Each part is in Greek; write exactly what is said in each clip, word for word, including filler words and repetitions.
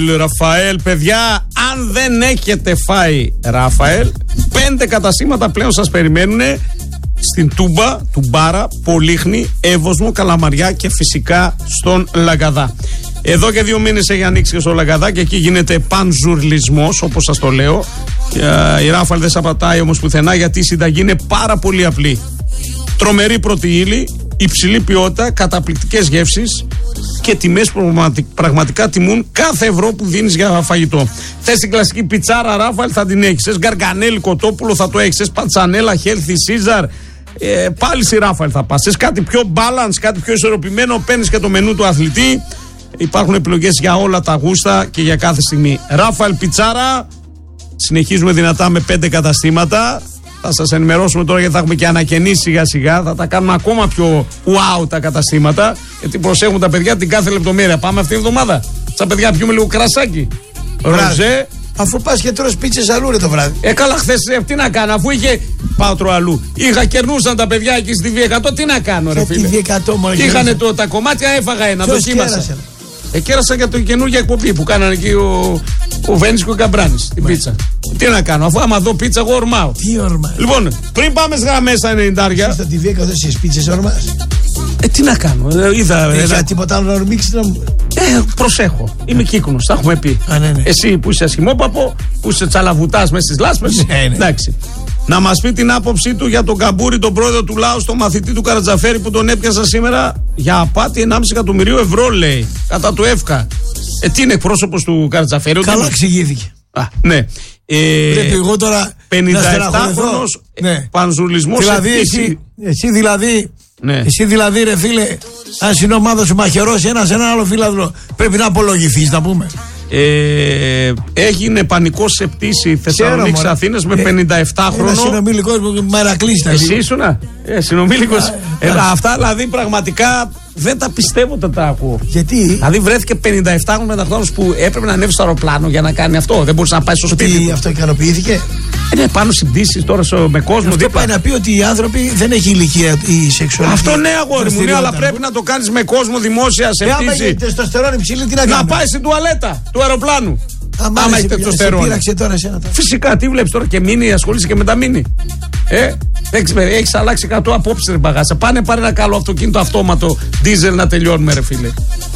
Ραφαέλ, παιδιά, αν δεν έχετε φάει Ραφαέλ, πέντε καταστήματα πλέον σας περιμένουν στην Τούμπα, Τουμπάρα, Πολύχνη, Εύωσμο, Καλαμαριά και φυσικά στον Λαγκαδά. Εδώ και δύο μήνες έχει ανοίξει και στο Λαγκαδά και εκεί γίνεται πανζουρλισμός, όπως σας το λέω. Η Ραφαέλ δεν σαπατάει όμως πουθενά, γιατί η συνταγή είναι πάρα πολύ απλή. Τρομερή πρώτη ύλη, υψηλή ποιότητα, καταπληκτικές γεύσεις και τιμές που πραγματικά τιμούν κάθε ευρώ που δίνεις για φαγητό. Θες την κλασική πιτσάρα Ραφαέλ, θα την έχεις. Θες γκαργανέλι κοτόπουλο, θα το έχεις. Θες πατσανέλα, healthy Caesar, ε, πάλι στη Ραφαέλ θα πας. Θες κάτι πιο balance, κάτι πιο ισορροπημένο, παίρνεις και το μενού του αθλητή. Υπάρχουν επιλογές για όλα τα γούστα και για κάθε στιγμή. Ραφαέλ πιτσάρα. Συνεχίζουμε δυνατά με πέντε καταστήματα. Θα σας ενημερώσουμε τώρα, γιατί θα έχουμε και ανακαινήσει σιγά σιγά. Θα τα κάνουμε ακόμα πιο wow τα καταστήματα. Γιατί προσέχουν τα παιδιά την κάθε λεπτομέρεια. Πάμε αυτή την εβδομάδα. Στα παιδιά πιούμε λίγο κρασάκι. Ροζέ. Αφού πας και τρως πίτσες αλλού ρε το βράδυ. Ε, καλά, χθες τι να κάνω, αφού είχε πάτρο αλλού. Είχα, κερνούσαν τα παιδιά εκεί στη βι εκατό, τι να κάνω, ρε φίλε. βι εκατό μόνο. Είχανε το, τα κομμάτια, έφαγα ένα, δοκίμασα. Ε, κέρασα για το καινούργια εκπομπή που κάνανε εκεί ο, ο Βένης και ο Καμπράνης, την πίτσα. Τι να κάνω, αφού άμα δω πίτσα, εγώ ορμάω. Τι ορμάω. Λοιπόν, πριν πάμε στις γραμμές στα ενενήντα. Εσύ στο τι βι εκατό στις πίτσες ορμάς. Ε, τι να κάνω, ε, είδα. Δεν είχα τίποτα άλλο να ορμήξεις να μου. Ε, προσέχω. Είμαι κύκνος, τα έχουμε πει. Α, ναι, ναι. Εσύ που είσαι ασχημόπαπο, που είσαι τσαλαβουτάς μέσα στις λάσπες. Ναι, ναι. Εντάξει. Να μας πει την άποψή του για τον Καμπούρη, τον πρόεδρο του Λάου, τον μαθητή του Καρατζαφέρη που τον έπιασα σήμερα για απάτη ενάμιση εκατομμυρίου ευρώ, λέει. Κατά του ΕΦΚΑ. Ε, τι είναι, εκπρόσωπος του Καρατζαφέρη. Καλά εξηγήθηκε. Α, ναι. Ε, Πρέπει εγώ τώρα πενήντα επτά χρόνος ναι. πανζουλισμός. Δηλαδή εσύ, εσύ δηλαδή, ναι. εσύ δηλαδή ρε φίλε, αν στην ομάδα σου μαχαιρώσει ένας ένα άλλο φίλαδρο, πρέπει να απολογηθείς, να πούμε. Ε, έγινε πανικός σε πτήση Θεσσαλονίκης Αθήνας με πενήντα επτά χρονών. Ένα συνομιλικός που μερακλείστα. Εσύ ήσουνα, ε, συνομιλικός. Ε, αυτά δηλαδή πραγματικά δεν τα πιστεύω όταν τα ακούω. Γιατί? Δηλαδή βρέθηκε πενήντα επτά χρονών μεταξύ που έπρεπε να ανέβει στο αεροπλάνο για να κάνει αυτό. Δεν μπορούσε να πάει στο σπίτι. Τι, αυτό ικανοποιήθηκε? Είναι πάνω στην πτήση τώρα στο, με κόσμο. Αυτό δίπλα. πάει να πει ότι οι άνθρωποι δεν έχει ηλικία η σεξουαλική. Αυτό ναι, αγόρι μου, ναι, αλλά πρέπει να το κάνεις με κόσμο δημόσια σε πτήση. Άμα έχει τεστοστερόνη ψηλή, τι να κάνει? Να πάει στην τουαλέτα του αεροπλάνου. Άμα έχει τεστοστερόνη. Πήραξε τώρα εσένα. Φυσικά, τι βλέπεις τώρα και μήνυ, ασχολείσαι και με τα μήνυ. Ε, έχεις αλλάξει εκατό απόψεις ρε μπαγάσα. Πάνε πάρε ένα καλό αυτοκίνητο αυτόματο diesel να τελειώνουμε ρε φίλε.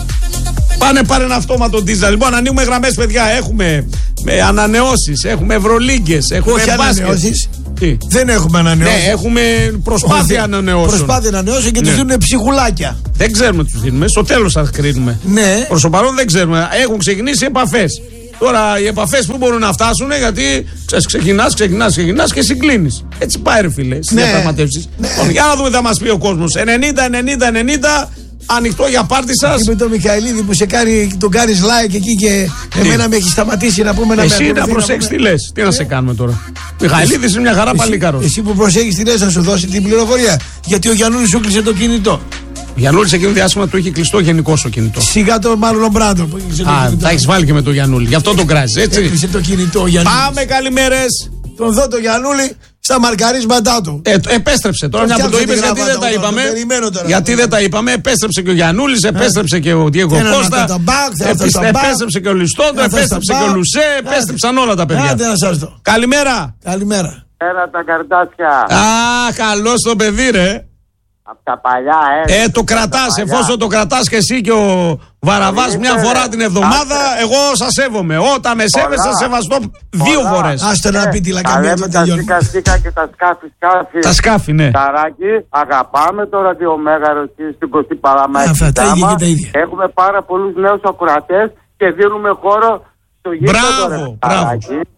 Πάνε πάρε ένα αυτόματο diesel. Λοιπόν, ανοίγουμε γραμμές παιδιά. Έχουμε με ανανεώσεις, έχουμε ευρωλίγκες, έχουμε όχι ανανεώσεις. Τι? Δεν έχουμε ανανεώσεις. Ναι, έχουμε προσπάθεια ανανεώσεων. Προσπάθεια ανανεώσεων και ναι. τους δίνουν ψυχουλάκια. Δεν ξέρουμε τι τους δίνουμε. Στο τέλος θα κρίνουμε. Ναι. Προς το παρόν δεν ξέρουμε. Έχουν ξεκινήσει επαφές. Τώρα οι επαφές που μπορούν να φτάσουν, γιατί ξέρεις, ξεκινάς, ξεκινάς, ξεκινάς και συγκλίνεις. Έτσι πάει ρε φίλε στις ναι. διαπραγματεύσεις. Ναι. Για να δούμε τι θα μας πει ο κόσμος. ενενήντα ενενήντα ενενήντα ανοιχτό για πάρτι σας. Και με τον Μιχαηλίδη που σε κάνει, τον κάνεις like εκεί και τι? Εμένα με έχει σταματήσει να πούμε να με εσύ να προσέξεις τι λες. Τι να σε κάνουμε τώρα. Μιχαηλίδης είναι μια χαρά παλικάρος. Εσύ που προσέχεις τι λες να σου δώσει την πληροφορία. Γιατί ο Γιαννούλης σου κλείσε το κινητό. Ο Γιαννούλης εκείνο διάστημα του είχε κλειστό γενικό το κινητό. Σιγά το μάλλον ο Μπράντο που έκλεισε το Α, κινητό. τα έχεις βάλει και με τον Γιαννούλη. Γι' αυτό τον κράζεις, έτσι. Έκλεισε το κινητό ο Γιαννούλης. Πάμε, καλημέρες. Τον δω το Γιαννούλη στα μαρκαρίσματά του. Ε, επέστρεψε τώρα, μια που το είπες, γιατί δεν τα είπαμε. Γιατί δεν τα είπαμε, επέστρεψε και ο Γιαννούλης, επέστρεψε και ο Διέγκο Κώστα. Επέστρεψε και ο Λιστόντο, επέστρεψε και ο Λουσέ, επέστρεψαν όλα τα παιδιά. Καλημέρα. Καλημέρα. Πέρα τα καρτάσια. Α, καλώς το παιδί, ρε. Απ' τα παλιά, ε. Ε, το κρατάς, εφόσον το κρατάς και εσύ και ο Βαραβάς μια φορά την εβδομάδα, εγώ σας σέβομαι. Όταν με σέβεσαι, θα σεβαστώ δύο φορές. Άστε να πει τη λακαμία και τα σίκα σίκα και τα σκάφη σκάφη. Τα σκάφη, ναι. Ταράκι, αγαπάμε το ραδιομέγαρο στην κοστή Παλαμάκη. Αυτά τα ίδια και τα ίδια. Έχουμε πάρα πολλούς νέους ακροατές και δίνουμε χώρο στο γήπεδο. Μπράβο, μπράβο.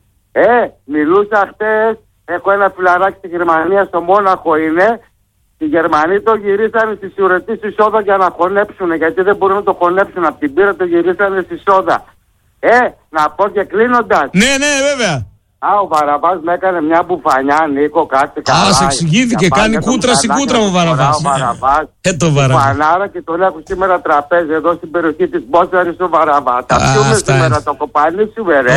Ε, μιλούσα χτες, έχω ένα φιλαράκι στη Γερμανία, στο Μόναχο είναι. Οι Γερμανοί το γυρίσανε στη σιουρετή στη σόδα για να χωνέψουν, γιατί δεν μπορούν να το χωνέψουν. Από την πύρα το γυρίσανε στη σόδα. Ε, να πω και κλείνοντας. Ναι, ναι, βέβαια. Α, ο Βαραβάς με έκανε μια μπουφανιά, Νίκο, κάτσε καλά. Α, σε εξηγήθηκε, κάνει κούτρα στην κούτρα ο Βαραβάς. Ο Βαραβάς. Ε, το Βαραβάς. Φανάρα και τον έχω σήμερα τραπέζι εδώ στην περιοχή της Μπόσαρης στο Βαραβά. Τα πιούμε σήμερα, το κοπανίσουμε, ρε.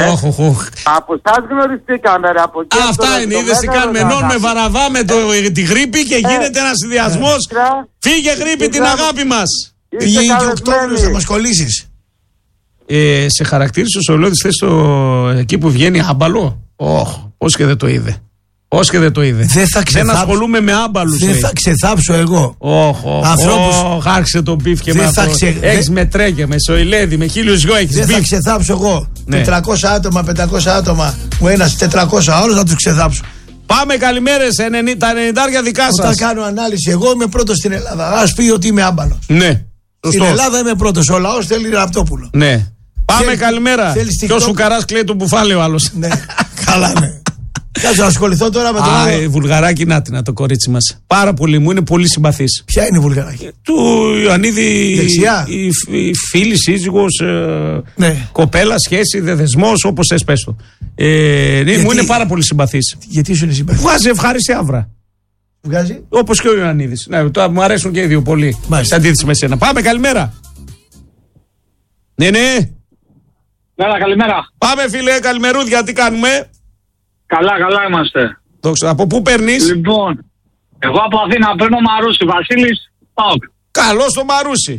Από εσάς γνωριστήκαμε, ρε. Από εκεί. Αυτά είναι, είδες τι κάνουμε. Ενώνουμε Βαραβά με τη γρήπη και γίνεται ένας συνδυασμός. Φύγε γρήπη την αγάπη μας. Φύγε και Οκτώβριος θα μας κολλήσεις. Ε, σε χαρακτήρισε ο Σολώδης θες το εκεί που βγαίνει άμπαλο. Όχ, πώς και δεν το είδε. Πώς και δεν το είδε. Δεν, θα δεν ασχολούμαι με άμπαλους. Δεν θα ξεθάψω εγώ. Όχ, όχ, άρχισε το μπιφ και με αυτό. Ξε... Έχεις δε... με τρέγια, με σοηλέδι, με χίλιους δυο έχεις Δεν μπιφ. θα ξεθάψω εγώ. Ναι. τετρακόσια άτομα, πεντακόσια άτομα, ο ένας τετρακόσια άλλος να τους ξεθάψω. Πάμε καλημέρες, τα ενενήντα δικά σας. Όταν κάνω ανάλυση, εγώ είμαι πρώτος στην Ελλάδα. Ας πει ότι είμαι άμπαλος. Ναι. Στην Ελλάδα είμαι πρώτος. Ο λαός θέλει Ραπτόπουλο. Ναι. Πάμε θέλει, καλημέρα. Και ο Σουκαράς κλαίει το μπουφάλι ο άλλος. Ναι, καλά ναι. Κάτσε να ασχοληθώ τώρα με τον Α, άλλο. η Βουλγαράκη, να την, το κορίτσι μας. Πάρα πολύ, μου είναι πολύ συμπαθής. Ποια είναι η Βουλγαράκη? Του Ιωαννίδη. Δεξιά. Η, η φίλη, σύζυγος, ε, ναι. κοπέλα, σχέση, δεσμός, όπως θες πες το. Ε, ναι, μου είναι πάρα πολύ συμπαθής. Γιατί σου είναι συμπαθής? Βγάζει ευχάριστη άβρα. Βγάζει. Όπως και ο Ιωαννίδης. Ναι, τώρα μου αρέσουν και οι δύο πολύ. Σε αντίθεση με σένα. Πάμε, καλημέρα. Ναι, ναι. Καλά, καλημέρα. Πάμε, φίλε, καλημερούδια, τι κάνουμε? Καλά, καλά είμαστε. Δόξα. Από πού παίρνεις? Λοιπόν, εγώ από Αθήνα παίρνω Μαρούσι. Βασίλης, ΠΑΟΚ. Καλό στο Μαρούσι.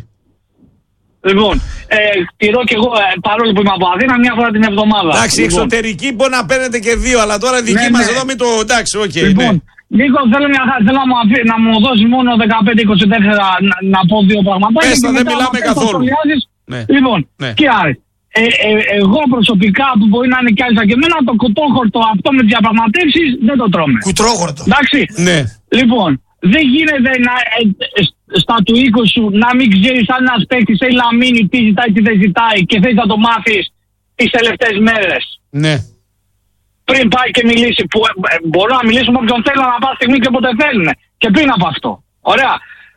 Λοιπόν, ε, τηρώ και εγώ ε, παρόλο που είμαι από Αθήνα μια φορά την εβδομάδα. Εντάξει, λοιπόν. Εξωτερική μπορεί να παίρνετε και δύο, αλλά τώρα δική ναι, μας ναι. Εδώ μην το. Εντάξει, οκ. Okay, λοιπόν, ναι. Νίκο, θέλω, μια, θέλω να, μου αφή, να μου δώσει μόνο δεκαπέντε είκοσι τέσσερα να, να πω δύο πράγματα. Πες, δεν μιλάμε καθόλου. Ναι. Λοιπόν, ναι. Και άρε. Ε, ε, εγώ προσωπικά που μπορεί να είναι κι άλλοι σαν και εμένα, το κουτρόχορτο αυτό με τις διαπραγματεύσεις δεν το τρώμε. Κουτρόχορτο. Εντάξει. Ναι. Λοιπόν, δεν γίνεται να, ε, ε, στα του οίκου σου να μην ξέρεις αν ένας παίκτης θέλει να μείνει, τι ζητάει, τι δεν ζητάει και θέλεις να το μάθεις τις τελευταίες μέρες. Ναι. Πριν πάει και μιλήσει, που ε, ε, μπορώ να μιλήσω με όποιον θέλω να πάει στιγμή και όποτε θέλουν. Και πριν από αυτό. Ωραία.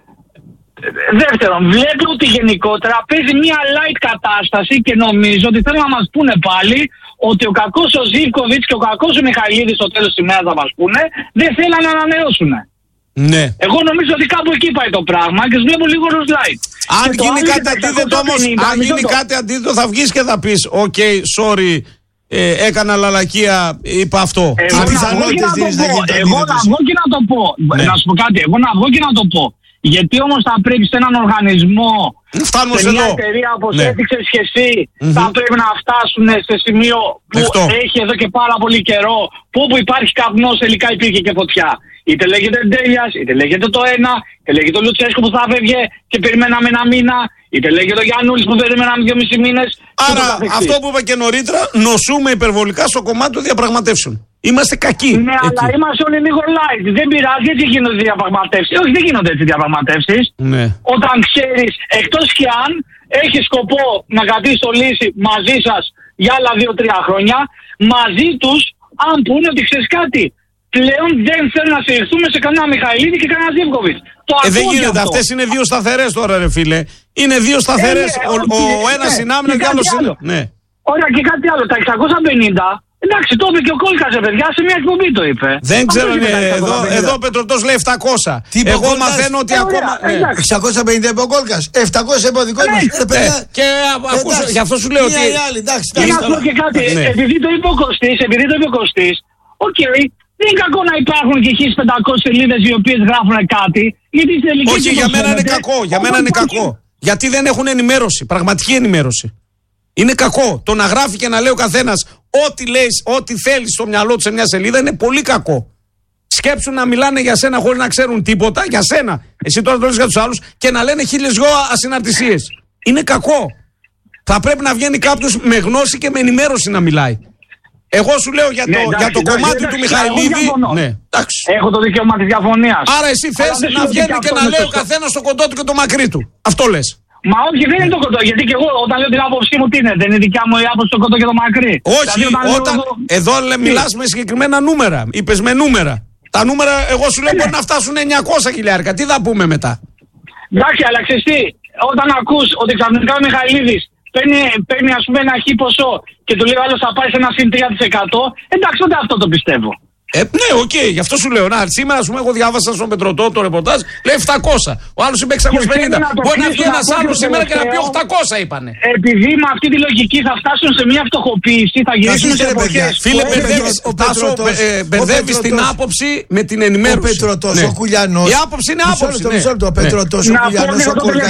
Δεύτερον, βλέπω ότι γενικότερα παίζει μια light κατάσταση και νομίζω ότι θέλουν να μας πούνε πάλι ότι ο κακός ο Ζίβκοβιτς και ο κακός ο Μιχαηλίδης στο τέλος της ημέρας θα μας πούνε δεν θέλουν να ανανεώσουν. Ναι. Εγώ νομίζω ότι κάπου εκεί πάει το πράγμα και τους βλέπω λίγο light. Αν γίνει κάτι αντίθετο όμως, αν γίνει κάτι αντίθετο θα βγεις και θα πεις οκ, okay, sorry, ε, έκανα λαλακία, είπα αυτό. Εγώ να βγω και να το πω, εγώ να βγω και να το πω, να σου πω κάτι, εγώ να βγω και να το πω. Γιατί όμως θα πρέπει σε έναν οργανισμό, φτάνουμε σε μια εδώ. εταιρεία όπως ναι. έδειξες και εσύ, mm-hmm. θα πρέπει να φτάσουν σε σημείο που Εκτό. έχει εδώ και πάρα πολύ καιρό, που όπου υπάρχει καπνός τελικά υπήρχε και φωτιά. Είτε λέγεται Ντέλιας, είτε λέγεται το ένα, είτε λέγεται ο Λουτσέσκο που θα φεύγε και περιμέναμε ένα μήνα, είτε λέγεται ο Γιαννούλης που περιμέναμε δύο μισή μήνες. Άρα αυτό που είπα και νωρίτερα, νοσούμε υπερβολικά στο κομμάτι των διαπραγματεύσεων. Είμαστε κακοί. Ναι, εκεί. αλλά είμαστε όλοι λίγο light. Δεν πειράζει, έτσι γίνονται διαπραγματεύσεις. Όχι, δεν γίνονται έτσι διαπραγματεύσεις. Ναι. Όταν ξέρεις, εκτός και αν έχει σκοπό να κρατήσει το λύση μαζί σας για άλλα δύο-τρία χρόνια, μαζί τους, αν πούνε ότι ξέρεις κάτι, πλέον δεν θέλουν να στηριχθούμε σε κανένα Μιχαηλίδη και κανένα Ζίβκοβιτς. Ε, δεν γίνεται. Αυτές είναι δύο σταθερές τώρα, ρε φίλε. Είναι δύο σταθερές. Ε, ναι, ο ο, ο ένας ναι, συνάμυνα και άλλος είναι. Ναι. Ωραία, και κάτι άλλο. Τα εξακόσια πενήντα. Εντάξει, το είπε και ο Κόλκας, παιδιά, σε μια εκπομπή το είπε. Δεν ξέρω, ναι, εδώ, εδώ ο Πετροτός λέει επτακόσια. Τι Εγώ μαθαίνω ότι ε, ακόμα. Ναι. εξακόσια πενήντα είπε ο Κόλκας, επτακόσια είπε ο δικός μας. Ναι. Και ακούσω, γι' αυτό σου λέω ότι. Και να πω και κάτι, επειδή το είπε ο Κωστής, επειδή το είπε ο Κωστής, οκ, δεν είναι κακό να υπάρχουν και χίλιες πεντακόσιες σελίδες οι οποίες γράφουν κάτι. Γιατί όχι, για μένα είναι κακό. Για μένα είναι κακό. Γιατί δεν έχουν ενημέρωση, πραγματική ενημέρωση. Είναι κακό. Το να γράφει και να λέει ο καθένας ό,τι λες, ό,τι θέλει στο μυαλό του σε μια σελίδα είναι πολύ κακό. Σκέψου να μιλάνε για σένα χωρίς να ξέρουν τίποτα, για σένα. Εσύ τώρα το λες για τους άλλους και να λένε χίλιες δυο ασυναρτησίες. Είναι κακό. Θα πρέπει να βγαίνει κάποιος με γνώση και με ενημέρωση να μιλάει. Εγώ σου λέω για το, ναι, εντάξει, για το εντάξει, κομμάτι εντάξει, του Μιχαηλίδη. Ναι, έχω το δικαίωμα της διαφωνίας. Άρα εσύ θες να βγαίνει και να λέει ο καθένας το κοντό του και το μακρύ του. Αυτό λες. Μα όχι, δεν είναι το κοντό. Γιατί και εγώ όταν λέω την άποψή μου, τι είναι, δεν είναι δικιά μου η άποψη το κοντό και το μακρύ. Όχι, δηλαδή, όταν. όταν εγώ... Εδώ λέ, μιλάς με συγκεκριμένα νούμερα. Είπες με νούμερα. Τα νούμερα, εγώ σου λέω, ναι. Μπορεί να φτάσουν εννιακόσια χιλιάρικα. Τι θα πούμε μετά. Εντάξει, αλλά ξέρεις τι, όταν ακούς ότι ξαφνικά ο Μιχαηλίδης παίρνει, παίρνει ας πούμε ένα χι ποσό και του λέει ο άλλος θα πάει σε ένα συν τρία τοις εκατό, εντάξει, τότε αυτό το πιστεύω. Ε, ναι, οκ, okay, γι' αυτό σου λέω. Να, σήμερα, ας πούμε, εγώ διάβασα στον Πετρωτό το ρεπορτάζ, λέει επτακόσια. Ο άλλος είπε εξακόσια πενήντα. Μπορεί να βγει ένας άλλος σήμερα και να πει οκτακόσια, είπανε. Επειδή με αυτή τη λογική θα φτάσουν σε μια φτωχοποίηση, θα γυρίσουν σε εποχές. Φίλε, μπερδεύεις την άποψη με την ενημέρωση. Ο Πετρωτός, ο Κουλιανός. Η άποψη είναι άποψη. Ο Πετρωτός, ο Κουλιανός, ο Κόλκας.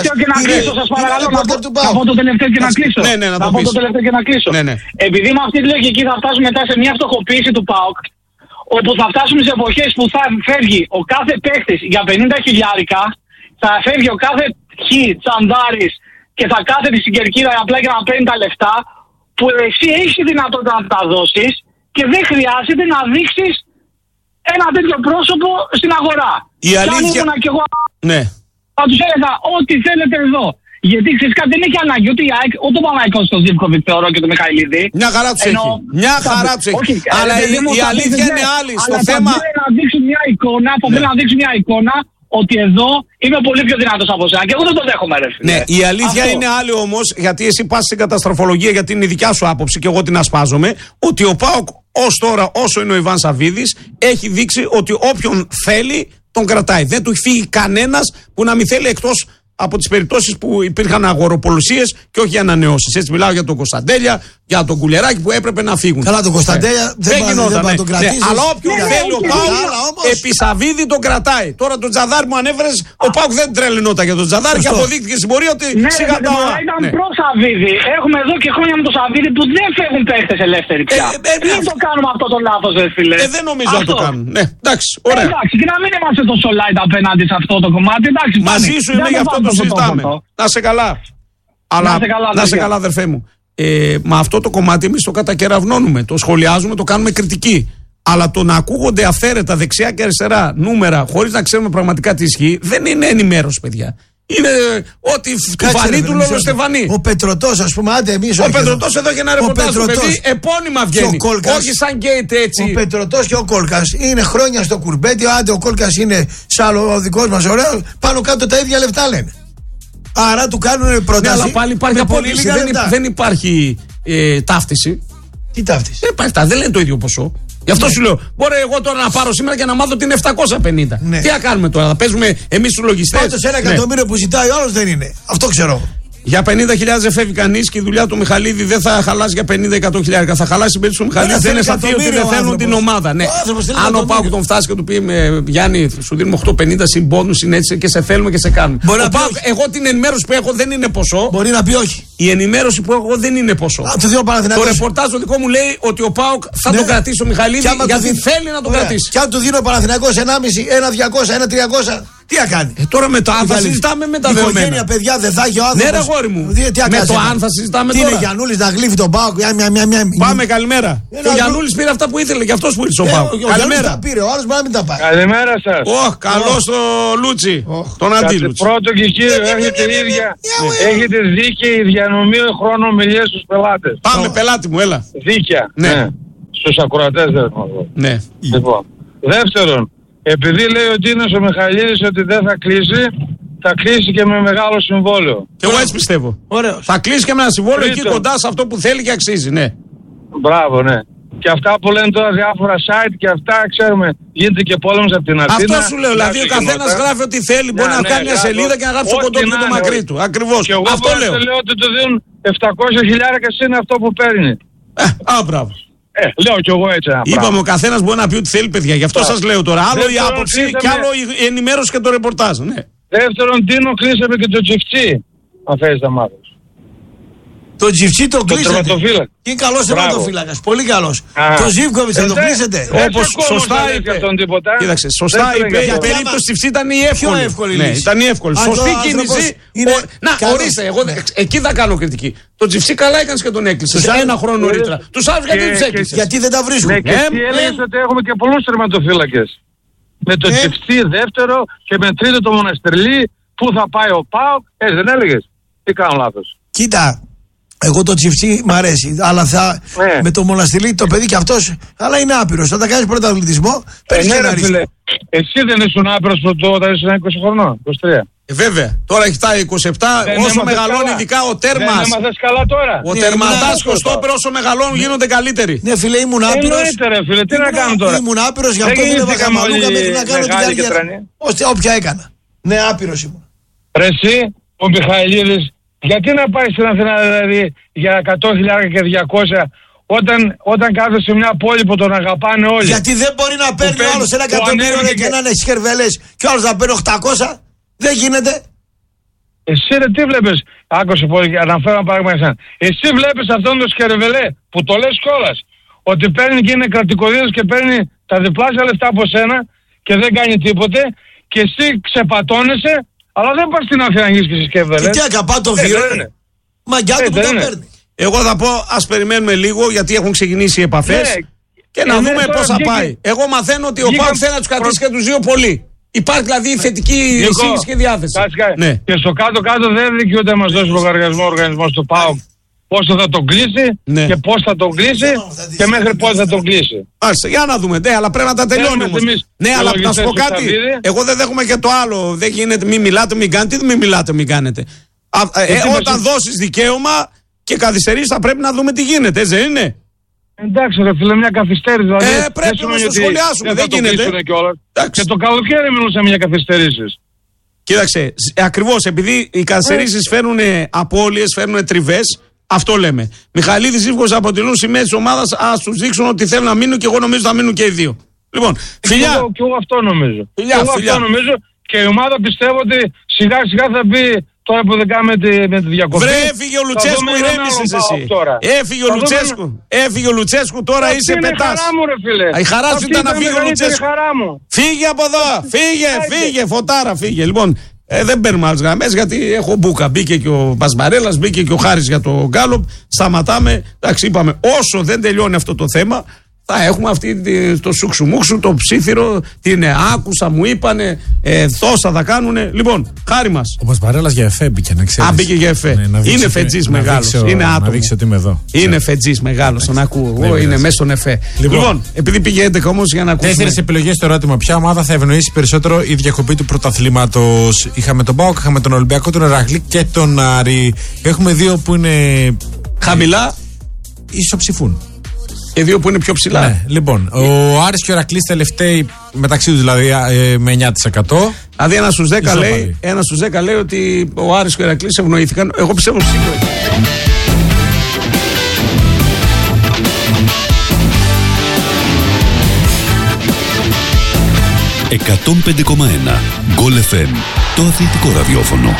Να πω το τελευταίο και να κλείσω. Ναι, ναι, να πω το τελευταίο και να κλείσω. Επειδή με αυτή τη λογική θα φτάσουμε μετά σε μια φτωχοποίηση του ΠΑΟΚ, όπου θα φτάσουμε σε εποχές που θα φεύγει ο κάθε παίχτης για πενήντα χιλιάρικα, θα φεύγει ο κάθε χ τσαντάρης και θα κάθεται στην κερκίδα απλά για να παίρνει τα λεφτά, που εσύ έχεις τη δυνατότητα να τα δώσεις και δεν χρειάζεται να δείξεις ένα τέτοιο πρόσωπο στην αγορά. Η αλήθεια... Και εγώ... Ναι. Θα τους έλεγα ό,τι θέλετε εδώ. Γιατί ξέρεις κάτι, δεν έχει ανάγκη ούτε, ούτε ο Παναγικός στο Ζίβκοβιτ θεωρώ και το Μιχαηλίδη. Μια χαρά τους έχει. Μια χαρά τους έχει. Όχι, αλλά η, η αλήθεια είναι άλλη. Στο θέμα. Αλλά να δείξουν μια εικόνα, ναι. να δείξουν μια εικόνα ότι εδώ είμαι πολύ πιο δυνατός από εσένα. Και εγώ δεν το δέχομαι, ρε φίλε. Ναι, η αλήθεια αυτό. Είναι άλλη όμως, γιατί εσύ πας στην καταστροφολογία, γιατί είναι η δικιά σου άποψη και εγώ την ασπάζομαι, ότι ο ΠΑΟΚ ως τώρα, όσο είναι ο Ιβάν Σαββίδης, έχει δείξει ότι όποιον θέλει τον κρατάει. Δεν του έχει φύγει κανένας που να μην θέλει, εκτός από τις περιπτώσεις που υπήρχαν αγοροπολουσίες και όχι ανανεώσεις. Έτσι μιλάω για τον Κωνσταντέλια, για τον Κουλεράκη που έπρεπε να φύγουν. Καλά, τον Κωνσταντέλια ε, δεν πάει να τον κρατήσει. Ναι, αλλά όποιον ναι, θέλει ο Πάουκ επί Σαββίδη τον κρατάει. Τώρα τον Τζαδάρ μου ανέφερες, ο Πάουκ δεν τρελαινόταν για τον Τζαδάρ και αποδείχθηκε στην πορεία ότι ναι, σιγά τα ώρα. Ήταν ναι. προ Σαββίδη. Έχουμε εδώ και χρόνια με τον Σαββίδη που δεν φεύγουν παίχτες ελεύθεροι πια. Ε, ε, δεν το κάνουμε αυτό το λάθος, ρε φίλε. Ε, δεν νομίζω να το κάνουν. Ναι, εντάξει, ωραία. Εντάξει, και να μην είμαστε τόσο light απέναντι σε αυτό το κομμάτι. Μαζί σου είναι, γι' αυτό το συζητάμε. Να σε καλά. Αλλά να σε καλά, αδερφέ μου. Ε, με αυτό το κομμάτι εμείς το κατακεραυνώνουμε, το σχολιάζουμε, το κάνουμε κριτική. Αλλά το να ακούγονται αυθαίρετα δεξιά και αριστερά νούμερα χωρίς να ξέρουμε πραγματικά τι ισχύει, δεν είναι ενημέρωση, παιδιά. Είναι ότι του φανεί του Λόλο Στεφανή. Ο Πετρωτός, ας πούμε, άντε εμείς. Ο Πετρωτός εδώ και ένα ρεπορτάζ, παιδί, επώνυμα βγαίνει. Όχι σαν γκέιτ έτσι. Ο Πετρωτός και ο Κόλκας είναι χρόνια στο κουρμπέτι. Άντε, ο Κόλκας είναι σαν ο δικός μας, ωραίο. Πάνω κάτω τα ίδια λεφτά λένε. Άρα του κάνουν πρόταση. Ναι, αλλά πάλι υπάρχει απόλυση. Δεν, δεν υπάρχει ε, ταύτιση. Τι ταύτιση? Δεν υπάρχει, δεν λένε το ίδιο ποσό. Γι' αυτό ναι. σου λέω, μπορεί εγώ τώρα να πάρω σήμερα και να μάθω ότι είναι επτακόσια πενήντα. Ναι. Τι θα κάνουμε τώρα, θα παίζουμε εμείς τους λογιστές? Πάντως ένα εκατομμύριο ναι. που ζητάει ο άλλος δεν είναι. Αυτό ξέρω. Για πενήντα χιλιάδες δεν φεύγει κανείς και η δουλειά του Μιχαλίδη δεν θα χαλάσει για πενήντα εκατό χιλιάρικα. Θα χαλάσει η περίπτωση του Μιχαλίδη. Δεν είναι σαν ότι δεν θέλουν την ομάδα. Ναι. Αν ο Πάουκ τον φτάσει και του πει με Γιάννη, σου δίνουμε οκτακόσια πενήντα συν πόνους, είναι έτσι και σε θέλουμε και σε κάνουμε. Ο Πάουκ, εγώ την ενημέρωση που έχω δεν είναι ποσό. Μπορεί να πει όχι. Η ενημέρωση που έχω δεν είναι ποσό. Το ρεπορτάζ το δικό μου λέει ότι ο Πάουκ θα τον κρατήσει ο Μιχαλίδη γιατί θέλει να τον κρατήσει. Και αν του δίνει ο Παναθηναϊκός ενάμιση, ένα διακόσια, ένα τριακόσια. Τι θα κάνει? Ε, τώρα με το αν θα συζητάμε με τα δεδομένα. Η οικογένεια, παιδιά, δεν θα έχει ο άνθρωπος. Ναι, ρε γόρι μου. Δι, τι με το αν θα συζητάμε τι τώρα. Είναι Γιαννούλης να γλύφει τον Πάοκ. Πάμε, καλημέρα. Ο Γιαννούλης πήρε αυτά που ήθελε, γι' αυτός που ήρθε ο Πάοκ. Καλημέρα. Τα πήρε, ο άλλος μπορεί να μην τα πάει. Καλημέρα σας. Ωχ, καλώς το Λούτσι. Τον Αντίλουτσι. Πρώτο και κύριο, έχετε ίδια. Έχετε δίκαιη διανομή χρόνου ομιλίες στους πελάτες. Πάμε, πελάτη μου, έλα. Δίκαια. Στους ακροατές δεν ναι. Λοιπόν, δεύτερον, επειδή λέει ο Ντίνος ο Μιχαηλίδης ότι δεν θα κλείσει, θα κλείσει και με μεγάλο συμβόλαιο. Και εγώ έτσι πιστεύω. Ωραίος. Θα κλείσει και με ένα συμβόλαιο εκεί κοντά σε αυτό που θέλει και αξίζει, ναι. Μπράβο, ναι. Και αυτά που λένε τώρα διάφορα site και αυτά, ξέρουμε, γίνεται και πόλεμος από την Αθήνα. Αυτό σου λέω, δηλαδή ο καθένας γράφει ό,τι θέλει, μπορεί ναι, να ναι, κάνει μια σελίδα και να γράψει το κοντό του το μακρύ του. Ακριβώς. Και εγώ αυτό λέω. λέω ότι του δίνουν επτακόσια χιλιάρικα και είναι αυτό που παίρνει. Ε, α, μπράβο. Ε, λέω κι εγώ έτσι. Είπαμε, ο καθένας μπορεί να πει ό,τι θέλει, παιδιά. Γι' αυτό σας λέω τώρα. Άλλο η άποψη και άλλο η ενημέρωση και το ρεπορτάζ. Ναι. Δεύτερον, Τίνο, κλείσαμε και το Τσιφτσί. Αν θέλεις να μάθεις. Το Τσιφτσί το κλείσατε. Και είναι καλός τερματοφύλακας. Πολύ καλός. Το Ζίβκοβιτς θα το κλείσετε. Όπως σωστά είπε. Κοίταξε, σωστά είπε. Η περίπτωση Τσιφτσί ήταν η εύκολη. Ναι, ήταν η εύκολη. Σωστή κίνηση. Να, ορίστε, εγώ εκεί θα κάνω κριτική. Το Τσιφτσί καλά έκανες και τον έκλεισες ένα χρόνο νωρίτερα. Τους άλλους γιατί τους έκλεισες? Γιατί δεν τα βρίσκουν. Ναι, και εσύ έλεγες ότι έχουμε και πολλούς τερματοφύλακες. Με το Τσιφτσί δεύτερο και με τρίτο το Μοναστηρλί. Πού θα πάει ο ΠΑΟΚ? Έτσι δεν έλεγες? Τι κάνω λάθος? Κοίτα. Εγώ το Τσιφτσί μ' αρέσει, αλλά θα ναι. με το Μοναστηρλί το παιδί και αυτός, αλλά είναι άπειρος. Όταν κάνεις πρωταθλητισμό, παίρνεις ε, ένα ναι, ρίσκο. Εσύ δεν ήσουν άπειρος πρωτό όταν ήσουν είκοσι χρονών, είκοσι τρία. Ε, βέβαια. Τώρα έχει τα είκοσι επτά. Δεν όσο μεγαλώνει, καλά. ειδικά ο τέρμας. Δεν έμαθες καλά τώρα. Ο Ναι, τερματάς ήμουν Κωστόπερ, όσο μεγαλώνουν, γίνονται καλύτεροι. Ναι, φίλε, ήμουν άπειρος. Εννοείται, ρε φίλε, τι να κάνουμε τώρα. Ήμουν άπειρος, γι' Δεν αυτό δούλευα γεννήθηκαμε χαμαλούκα όλοι μέχρι να κάνω την μεγάλοι και καριέρα. τρανοί. Ώστε όποια έκανα. Ναι, άπειρος ήμουν. Ρε εσύ, ο Μιχαηλίδης, γιατί να πάει στην Αθήνα δηλαδή για εκατό χιλιάδες και διακόσια όταν, όταν κάθεσαι σε μια πόλη που τον αγαπάνε όλοι. Γιατί δεν μπορεί να παίρνει ο παίρνει- άλλος ένα που εκατομμύριο ανέβηκε και και- να είναι χερβελές και ο άλλος να παίρνει οκτακόσια. Δεν γίνεται. Εσύ ρε τι βλέπεις, άκουσε πολύ, αναφέρω ένα παράδειγμα εσένα. Εσύ βλέπεις αυτόν τον Σκερβελέ που το λες κιόλας, ότι παίρνει και είναι κρατικοδίδος και παίρνει τα διπλάσια λεφτά από σένα και δεν κάνει τίποτε και εσύ ξεπατώνεσαι, αλλά δεν πας στην Αθήνα να γίνεις και εσύ Και Σκερβελέ. τι ακαπά το Ε, βίο. δεν είναι. Μαγκιά Ε, του που δεν τα είναι. παίρνει. Εγώ θα πω, ας περιμένουμε λίγο, γιατί έχουν ξεκινήσει οι επαφές. Ναι. Και να Ε, ναι, δούμε τώρα πώς θα βγήκε- πάει. Εγώ μαθαίνω ότι ο βγήκαν Πάουκ θέλει να τους κρατήσει προ- και τους δύο πολύ. Υπάρχει δηλαδή θετική Νίκο, εισήγηση και διάθεση. κάτσε, κάτσε. Ναι. Και στο κάτω-κάτω δεν δικαιούται να μας δώσει λογαριασμό ο οργανισμός του ΠΑΟΚ. Πόσο θα τον κλείσει Ναι. και πώς θα τον κλείσει και μέχρι πότε θα τον κλείσει. Μάλιστα, για να δούμε. Ναι, αλλά πρέπει να τα τελειώνει είμαστε όμως. εμείς Ναι, αλλά να σου πω λογιστές κάτι. του Σαββίδη. Εγώ δεν δέχομαι και το άλλο. Δεν γίνεται, μην μιλάτε, μην κάνετε. Τι μην μιλάτε, μην κάνετε. Α, ε, τι μας όταν είπε- δώσεις δικαίωμα και καθυστερήσεις, θα πρέπει να δούμε τι γίνεται, έτσι δεν είναι. Εντάξει, ρε φίλε, μια καθυστέρηση. Δηλαδή, Ε, πρέπει σημαίνει όμως να ότι σχολιάσουμε, δεν δεν θα το γίνεται. κλείσουνε κιόλας. Εντάξει. Και το καλοκαίρι μιλούσαμε για καθυστερήσεις. Κοίταξε, ακριβώς επειδή οι καθυστερήσεις φέρνουν απώλειες, φέρνουν τριβές, αυτό λέμε. Μιχαλίδης, Ζήφκος αποτελούν σημαίες της ομάδας, ας τους δείξουν ότι θέλουν να μείνουν και εγώ νομίζω θα μείνουν και οι δύο. Λοιπόν, φιλιά. Και εγώ, και εγώ αυτό νομίζω. Φιλιά, και εγώ φιλιά. αυτό νομίζω και η ομάδα πιστεύω ότι σιγά σιγά θα μπει τώρα που δεν κάνουμε τη, με τη διακοπή. Βρε, έφυγε ο θα Λουτσέσκου, δούμε έναν ηρέμησες άλλον εσύ. ΠΑΟΚ τώρα. Έφυγε ο Θα δούμε Λουτσέσκου. Έφυγε ο Λουτσέσκου, τώρα Αυτή είσαι είναι η πετάς. χαρά μου, ρε φίλε. Α, η χαρά σου Αυτή ήταν να η φύγει ο μεγαλύτερη Λουτσέσκου. χαρά μου. Φύγε από εδώ, φύγε, Φύγε. φύγε, φωτάρα, φύγε. Λοιπόν, ε, δεν παίρνουμε άλλες γραμμές γιατί έχω μπούκα. Μπήκε και ο Μπασμπαρέλας, μπήκε και ο Χάρης για το Γκάλοπ. Σταματάμε. Εντάξει, είπαμε, όσο δεν τελειώνει αυτό το θέμα, θα έχουμε αυτή τη- το σουξουμούξου, το ψήθυρο, την ε, άκουσα, μου είπανε, ε, τόσα θα κάνουνε. Λοιπόν, χάρη μας. Ο Μπασμπαρέλας για εφέ μπήκε, να ξέρεις. Α, μπήκε για εφέ. Ναι, να δείξει Είναι ότι- φετζής να μεγάλος. δείξει ο- Είναι άτομο. Να δείξει ότι είμαι εδώ. Είναι φετζής μεγάλος, τον ακούω. Εγώ, Δεν είναι πειράζει. μέσα στον εφέ. Λοιπόν, Λοιπόν, επειδή πήγε έντεκα όμως για να ακούσουμε. Τέσσερις επιλογές στο ερώτημα. Ποια ομάδα θα ευνοήσει περισσότερο η διακοπή του πρωταθλήματος? Είχαμε τον ΠΑΟΚ, είχαμε τον Ολυμπιακό, τον Ηρακλή και τον Άρη. Έχουμε δύο που είναι. Χαμηλά Ισοψηφούν. και δύο που είναι πιο ψηλά. Ναι, λοιπόν, ο Άρης και ο Ηρακλής τελευταίοι μεταξύ τους δηλαδή ε, με εννιά τοις εκατό. Δηλαδή ένα στους δέκα Ισόπαλοι. λέει, ένα στους δέκα λέει ότι ο Άρης και ο Ηρακλής ευνοήθηκαν. Εγώ πιστεύω σίγουρα. εκατόν πέντε κόμμα ένα Γκολ εφ εμ, το αθλητικό ραδιόφωνο.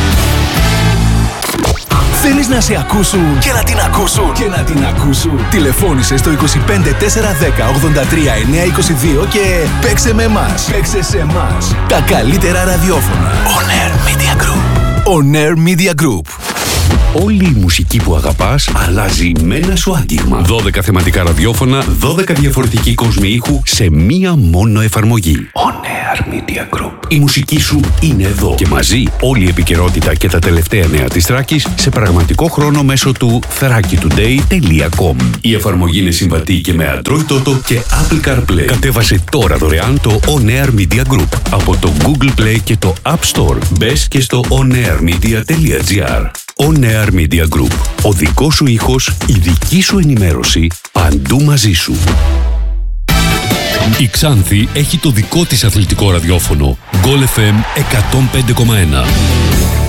Θέλεις να σε ακούσουν και να την ακούσουν και να την ακούσουν. Τηλεφώνησε στο είκοσι πέντε τετρακόσια δέκα ογδόντα τρία εννιακόσια είκοσι δύο και παίξε με εμάς. Παίξε σε εμάς. Τα καλύτερα ραδιόφωνα. On Air Media Group. On Air Media Group. Όλη η μουσική που αγαπάς αλλάζει με ένα σου άγγιγμα. δώδεκα θεματικά ραδιόφωνα, δώδεκα διαφορετικοί κόσμοι ήχου σε μία μόνο εφαρμογή. On Air Media Group. Η μουσική σου είναι εδώ και μαζί όλη η επικαιρότητα και τα τελευταία νέα της Θράκης σε πραγματικό χρόνο μέσω του θράκη τουντέι τελεία κομ. Η εφαρμογή είναι συμβατή και με Android Auto και Apple CarPlay. Κατέβασε τώρα δωρεάν το On Air Media Group από το Google Play και το App Store. Μπες και στο onairmedia τελεία gr. On Air Media Group. Ο δικός σου ήχος, η δική σου ενημέρωση, παντού μαζί σου. Η Ξάνθη έχει το δικό της αθλητικό ραδιόφωνο. Γκολ εφ εμ εκατόν πέντε κόμμα ένα.